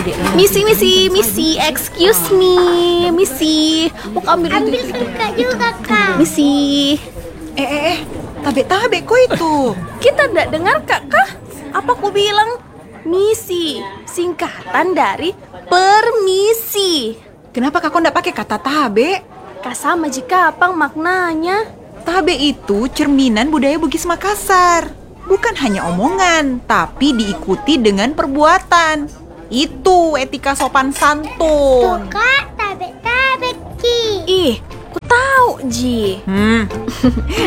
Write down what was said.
Misi, excuse me, Misi. Mau ambil itu. Kakak juga, Kak. Misi. Tabe kok itu. Kita ndak dengar kah? Apa aku bilang? Misi, singkatan dari permisi. Kenapa kakak ndak pakai kata tabe? Kak sama jika apa maknanya? Tabe itu cerminan budaya Bugis Makassar. Bukan hanya omongan, tapi diikuti dengan perbuatan. Itu etika sopan Tuh, santun. Kak, tabe Ki. Ih, aku tahu, Ji.